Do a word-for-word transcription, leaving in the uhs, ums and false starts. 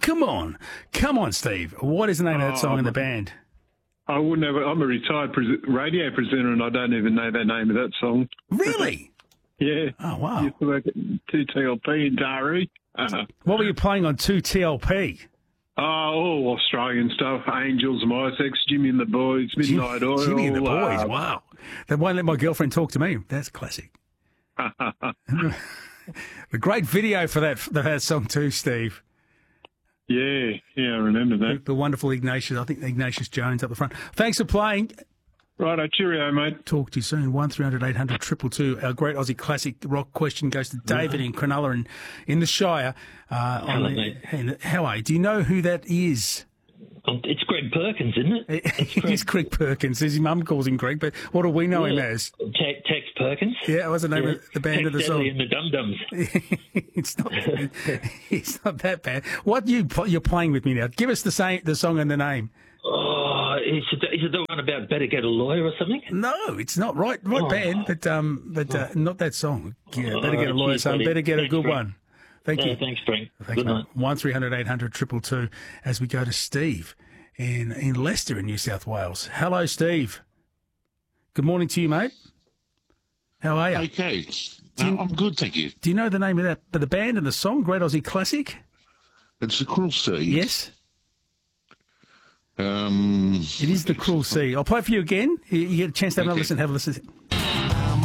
come on. Come on, Steve. What is the name of that song in the band? I wouldn't have. I'm a retired pres- radio presenter, and I don't even know the name of that song. Really? Yeah. Oh, wow. Used to work at two T L P in Taree. Uh, What were you playing on two T L P? oh, all Australian stuff. Angels, My Sex, Jimmy and the Boys, Midnight Jimmy, Oil. Jimmy and the Boys, uh, wow. They won't let my girlfriend talk to me. That's classic. The great video for that, for that song too, Steve. Yeah, yeah, I remember that. The wonderful Ignatius, I think Ignatius Jones up the front. Thanks for playing. Righto, cheerio, mate. Talk to you soon. one three hundred eight hundred two two two. Our great Aussie classic rock question goes to David in Cronulla in, in the Shire. Uh, Hello, on, mate. and how are you? Do you know who that is? Um, It's Greg Perkins, isn't it? It's He's Greg Perkins. His mum calls him Greg, but what do we know him as? Te- Tex Perkins. Yeah, that was the name Yeah. of the band Tex of the Deadly song. and the Dum Dums. It's not. It's not that bad. What you you're playing with me now? Give us the same the song and the name. Oh, is it, is it the one about better get a lawyer or something? No, it's not right. Right Oh. band, but um, but uh, not that song. Yeah, Oh, better get a lawyer, cheers, son. buddy. Better get a Thanks, good Frank. one. Thank No, you. thanks, Frank. Thanks, Good mate. night. One three hundred eight hundred two two two. As we go to Steve in in Leicester in New South Wales. Hello, Steve. Good morning to you, mate. How are you? Okay. Do you- Uh, I'm good, thank you. Do you know the name of that the band and the song? Great Aussie Classic. It's the Cruel Sea. Yes. Um, It is the Cruel Sea. I'll play it for you again. You, you get a chance to have a Okay. listen. Have a listen.